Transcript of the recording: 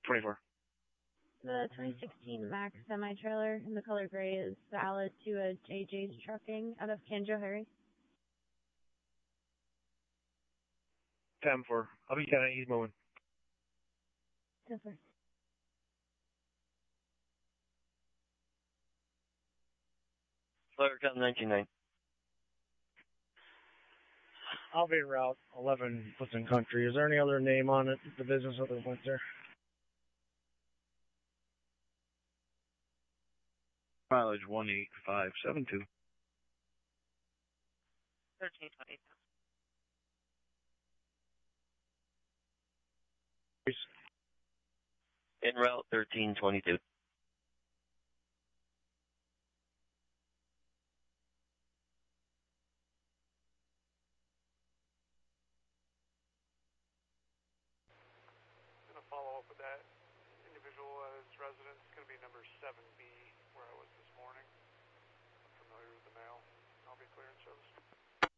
24. The 2016 Mack semi-trailer in the color gray is valid to a JJ's Trucking out of Kanjo-Harry. 10-4. I'll be 10, he's moving. 10-4. Flyer Cam 19-9. I'll be route 11 Clifton Country. Is there any other name on it, the business other than Winter? Mileage 18572. 1320. En route 1322. Follow up with that individual as residence is going to be number 7B.